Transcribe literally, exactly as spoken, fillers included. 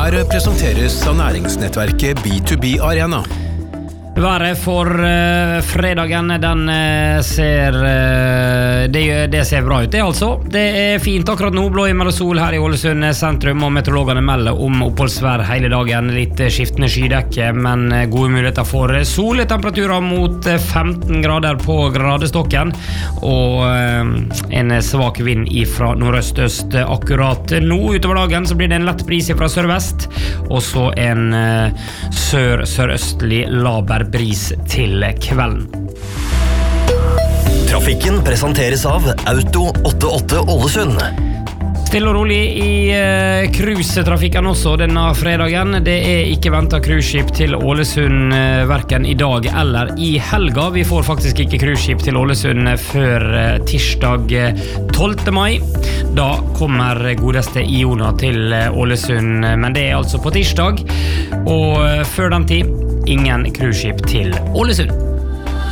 Her presenteres av næringsnettverket B to B Arena. Været for uh, fredagen, den uh, ser uh, det, det ser bra ut det altså. Det er fint akkurat nå, blå himmel og sol her i Ålesund sentrum, og meteorologene melder om oppholdsvær hele dagen. Litt skiftende skydekke, men gode muligheter for sol. Temperaturer mot femten grader på gradestokken, og uh, en svak vind fra nordøst-øst akkurat nå. Utover dagen så blir det en lett bris fra sørvest, og så en uh, sør-sørøstlig laber bris til kvelden. Trafikken presenteres av Auto åttiåtte Ålesund. Stille og rolig i uh, cruisetrafikken også denne fredagen. Det er ikke ventet cruiseskip til Ålesund uh, hverken i dag eller i helga. Vi får faktisk ikke cruiseskip til Ålesund før uh, tirsdag uh, tolvte mai. Da kommer godeste Iona til uh, Ålesund, men det er altså på tirsdag. Og uh, før den tid, ingen cruiseskip til Ålesund.